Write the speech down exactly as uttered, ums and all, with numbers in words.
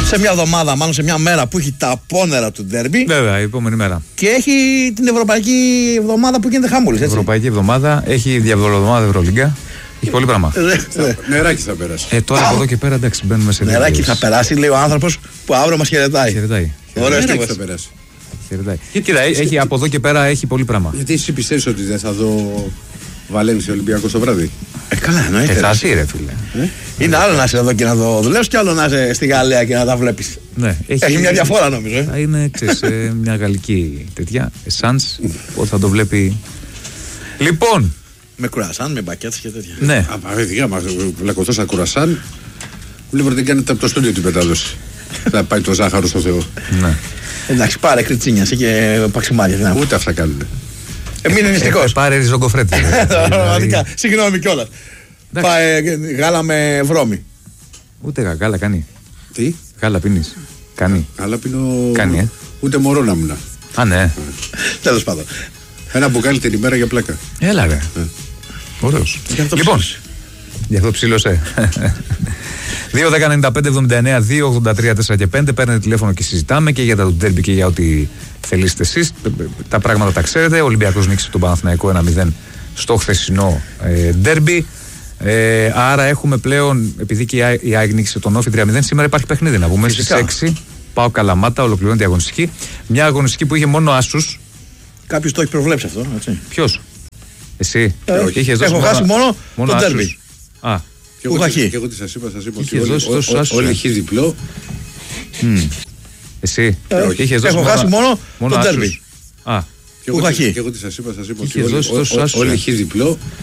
σε μια εβδομάδα, μάλλον σε μια μέρα που έχει τα απόνερα του ντέρμπι. Βέβαια, η επόμενη μέρα. Και έχει την Ευρωπαϊκή Εβδομάδα που γίνεται χαμούλης, έτσι. Ευρωπαϊκή Εβδομάδα, έχει διαβδομάδα Ευρωλίγκα. Έχει πολύ πράγμα. Νεράκι θα περάσει. Ε, τώρα από εδώ και πέρα εντάξει, μπαίνουμε σε λίγο. Νεράκι θα περάσει, λέει ο άνθρωπος που αύριο μας χαιρετάει. Χαιρετάει. Ωραίος Νεράκι τύπος. θα περάσει. Χαιρετάει. Κοίτα, έχει, από εδώ και πέρα έχει πολύ πράγμα. Γιατί εσύ πιστεύεις ότι δεν θα δω Βαλένσια Ολυμπιακό το βράδυ? Ε, καλά, εννοείται. Ε, θα ζει, ρε φίλε. Ε? Είναι άλλο να είσαι εδώ και να το δουλεύεις και άλλο να είσαι στη Γαλλία και να τα βλέπεις. Ναι, έχει, Έχει μια διαφορά νομίζω. Ε. Θα είναι, ξέρεις, ε, μια γαλλική τέτοια. Εσάνς, ότι θα το βλέπει. Λοιπόν. Με κουρασάν, με μπακέτες και τέτοια. Ναι. Απαραίτητα, μα βλακωθώ σαν κουρασάν. Βλέπω ότι κάνετε από το στούντιο την μετάδοση. Θα πάει το ζάχαρο στο Θεό. Ναι. Εντάξει, πάρε κριτσίνιαση και παξιμάδια. Ούτε αυτά κάνουν. Ε, μην είναι νηστικός. Πάρε ριζογκοφρέτη. Πραγματικά. Συγγνώμη κιόλας. Πάει γάλα με βρώμη. Ούτε γάλα κάνει. Τι? Γάλα πίνεις. Κάνει. Γάλα πίνω. Κάνει, ε. Ούτε μωρό να ήμουν. Α, ναι. Τέλος πάντων. Ένα μπουκάλι την ημέρα για πλάκα. Έλα, ρε. Ωραίος. Λοιπόν, γι' αυτό ψήλωσε. δύο δέκα ενενήντα πέντε εβδομήντα εννέα δύο ογδόντα τρία τέσσερα και πέντε. Παίρνετε τηλέφωνο και συζητάμε και για τα ντέρμπι και για ό,τι θελήσετε εσείς. Τα πράγματα τα ξέρετε. Ο Ολυμπιακός νίκησε τον Παναθηναϊκό ένα μηδέν στο χθεσινό ε, ντέρμπι. Ε, άρα έχουμε πλέον, επειδή και η ΑΕΚ νίκησε τον Όφη τρία μηδέν, σήμερα υπάρχει παιχνίδι να πούμε στις έξι. Πάω Καλαμάτα, ολοκληρώνεται η αγωνιστική. Μια αγωνιστική που είχε μόνο άσους. Κάποιος το έχει προβλέψει αυτό, έτσι. Ποιος? Εσύ? Ε, όχι. Είχες Έχω χάσει μόνο, μόνο το ντέρμπι. Α. Και εγώ, και εγώ τι σας είπα, σας είπα Είχες ότι δώσει όλοι, τόσους ό, άσους, όλοι ε. χει διπλό. Mm. Εσύ? Ε, όχι. Είχες δώσει έχω χάσει μόνο, μόνο το άσους. ντέρμπι. Α. Και εγώ, τι- και εγώ τι σας είπα, σας είπα ότι Είχες όλοι, δώσει τόσους ό, ό, άσους, όλοι ε. χει διπλό.